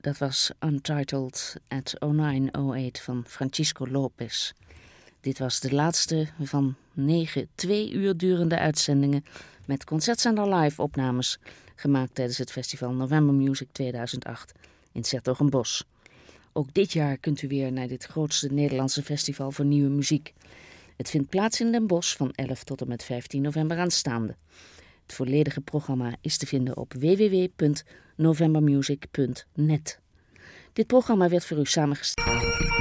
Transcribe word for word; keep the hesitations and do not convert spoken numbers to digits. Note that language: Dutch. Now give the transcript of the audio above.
Dat was Untitled at oh nine oh eight van Francisco Lopez. Dit was de laatste van negen twee uur durende uitzendingen met Concertzender Live opnames gemaakt tijdens het festival November Music tweeduizend acht in 's-Hertogenbosch. Ook dit jaar kunt u weer naar dit grootste Nederlandse festival voor nieuwe muziek. Het vindt plaats in Den Bosch van elf tot en met vijftien november aanstaande. Het volledige programma is te vinden op w w w punt novembermusic punt net. Dit programma werd voor u samengesteld.